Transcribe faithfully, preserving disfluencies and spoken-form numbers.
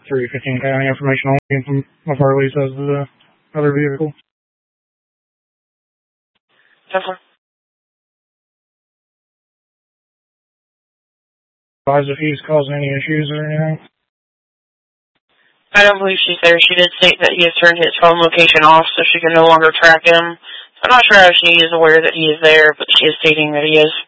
three fifteen County information only from my Harley says the other vehicle. Definitely. Advise if he's causing any issues or anything. I don't believe she's there. She did state that he has turned his phone location off so she can no longer track him. I'm not sure if she is aware that he is there, but she is stating that he is.